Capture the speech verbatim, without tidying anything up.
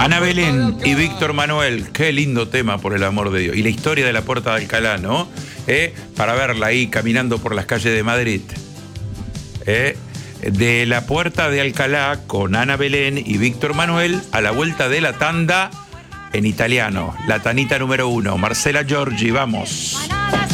Ana Belén y Víctor Manuel, qué lindo tema, por el amor de Dios. Y la historia de la Puerta de Alcalá, ¿no? ¿Eh? Para verla ahí caminando por las calles de Madrid. ¿Eh? De la Puerta de Alcalá con Ana Belén y Víctor Manuel a la vuelta de la tanda en italiano. La tanita número uno, Marcela Giorgi, vamos.